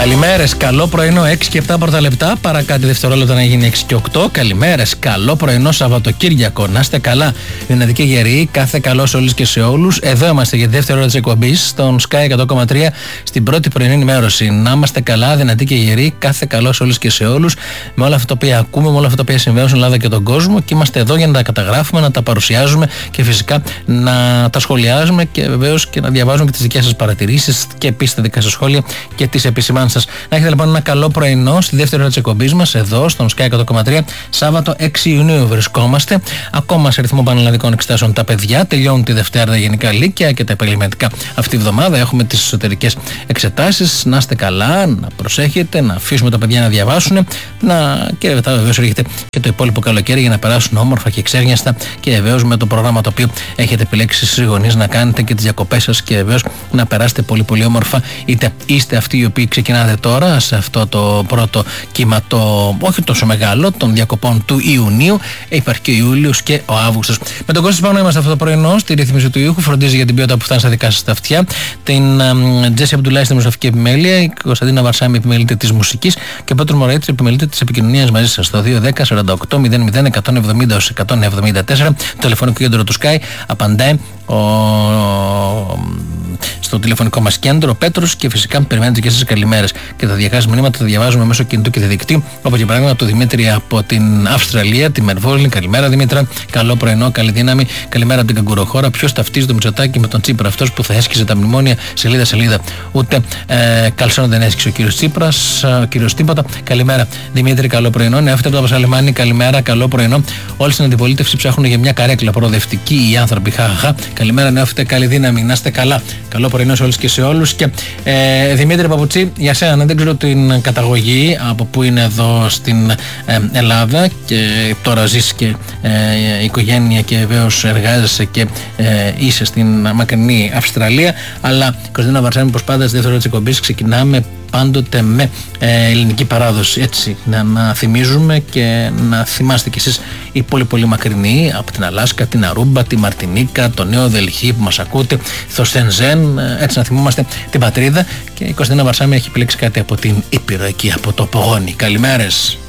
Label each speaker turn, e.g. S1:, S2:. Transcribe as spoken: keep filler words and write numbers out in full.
S1: Καλημέρες, καλό πρωινό, έξι και επτά πρώτα λεπτά, παρά κάτι δευτερόλεπτα να γίνει έξι και οκτώ. Καλημέρες, καλό πρωινό Σαββατοκύριακο. Να είστε καλά, δυνατοί και γεροί, κάθε καλό σε όλες και σε όλους. Εδώ είμαστε για τη δεύτερη ώρα της εκπομπής, στον Sky εκατό κόμμα τρία, στην πρώτη πρωινή ενημέρωση. Να είμαστε καλά, δυνατοί και γεροί, κάθε καλό σε όλες και σε όλους, με όλα αυτά τα οποία ακούμε, με όλα αυτά τα οποία συμβαίνουν στην Ελλάδα και τον κόσμο. Και είμαστε εδώ για να τα καταγράφουμε, να τα παρουσιάζουμε και φυσικά να τα σχολιάζουμε και βεβαίως και να διαβάζουμε και τις δικές σας παρατηρήσεις και επίσης τα δικά σας σχόλια και τις επισημάνσεις σας. Να έχετε λοιπόν ένα καλό πρωινό στη δεύτερη ώρα της εκπομπής μας, εδώ στον Sky εκατό κόμμα τρία. Σάββατο έξι Ιουνίου βρισκόμαστε. Ακόμα σε ρυθμό πανελλαδικών εξετάσεων τα παιδιά. Τελειώνουν τη Δευτέρα τα γενικά λύκεια και τα επαγγελματικά αυτή τη βδομάδα. Έχουμε τις εσωτερικές εξετάσεις. Να είστε καλά, να προσέχετε, να αφήσουμε τα παιδιά να διαβάσουν. Να... Και μετά βεβαίως έρχεται και το υπόλοιπο καλοκαίρι για να περάσουν όμορφα και ξέγνιαστα. Και βεβαίως με το πρόγραμμα το οποίο έχετε επιλέξει στις γονείς να κάνετε και τις διακοπές σας. Και βεβαίως να περάσετε πολύ πολύ όμορφα. Είτε είστε αυτοί οι οποίοι ξεκινάτε τώρα σε αυτό το πρώτο κύμα, το όχι τόσο μεγάλο, των διακοπών του Ιουνίου. Υπάρχει και ο Ιούλιος και ο Αύγουστος. Με τον Κώστα Σπανό είμαστε αυτό το πρωινό στη ρύθμιση του ήχου. Φροντίζει για την ποιότητα που φτάνει στα δικά σας τα αυτιά. Την Τζέσι Αμπτουλάη στη μουσική επιμέλεια. Η Κωνσταντίνα Βαρσάμι, επιμελείται της μουσικής. Και ο Πέτρος Μωραίτη, επιμελείται της επικοινωνίας μαζί σας. Στο δύο δέκα σαράντα οκτώ μηδέν μηδέν εκατόν εβδομήντα εκατόν εβδομήντα τέσσερα. Το τηλεφωνικό κέντρο του Sky. Απαντάει ο... στο τηλεφωνικό μας κέντρο ο Πέτρος και φυσικά περιμένετε και εσείς καλημέρες. Και τα διακάσεις μηνύματα τα διαβάζουμε μέσω κινητού και διαδικτύου. Όπως για παράδειγμα το Δημήτρη από την Αυστραλία, τη Μερβόλη. Καλημέρα Δημήτρα, καλό πρωινό, καλή δύναμη. Καλημέρα από την Καγκουροχώρα. Ποιος ταυτίζει το Μητσοτάκη με τον Τσίπρα, αυτός που θα έσκησε τα μνημόνια σελίδα-σελίδα. Ούτε ε, καλσόν δεν έσκησε ο κύριος Τσίπρας, ο κύριος Τίποτα. Καλημέρα Δημήτρη, καλό πρωινό. Νεόφυτα από το Πασαλεμάνι, καλημέρα, καλό πρωινό. Όλοι στην αντιπολίτευση ψάχνουν για μια καρέκλα προοδευτική οι άνθρωποι. Χαχαχα. Καλημέρα Νεόφυτα, καλή δύναμη, να είστε καλά. Καλό πρωινό σε όλες και σε όλους. Και ε, Δημήτρη Παπουτσί, για σένα δεν ξέρω την καταγωγή από που είναι εδώ στην ε, Ελλάδα και τώρα ζεις και ε, η οικογένεια και βεβαίως εργάζεσαι και ε, είσαι στην μακρινή Αυστραλία, αλλά Κωνσταντίνα Βαρσάμι, πως πάντα στη δεύτερη ώρα της εκπομπής ξεκινάμε πάντοτε με ε, ελληνική παράδοση, έτσι, να, να θυμίζουμε και να θυμάστε κι εσείς οι πολύ πολύ μακρινοί από την Αλάσκα, την Αρούμπα, τη Μαρτινίκα, το Νέο Δελχή που μας ακούτε, το Σενζέν, έτσι να θυμόμαστε την πατρίδα. Και η Κωνσταντίνα Βαρσάμι έχει επιλέξει κάτι από την Ήπειρο εκεί, από το Πογόνι. Καλημέρες.